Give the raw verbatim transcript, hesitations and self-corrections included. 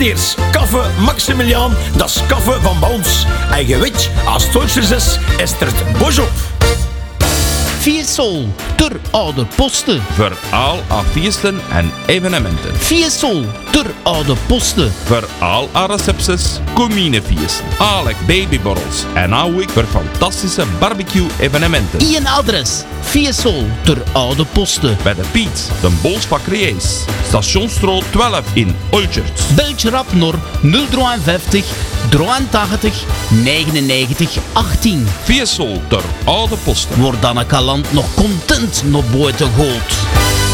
Meneers, kaffe Maximiliaan, dat is kaffe van bij ons. En je weet, als het Duitsers is, is er het bos op. Fiesol, ter oude posten. Voor al haar feesten en evenementen. Fiesol, ter oude posten. Voor al haar recepties, communefeesten, alek babyborrels en ook voor fantastische barbecue-evenementen. Ien adres, Fiesol, ter oude posten. Bij de Piet, de Bolsbakkerijs, Stationsstraat twaalf in Olchert. Beltje rap naar nul vijftig, drieëntachtig, negenennegentig, achttien. Fiesol ter oude posten. Wordt dan een kalant nog content naar buiten gooit.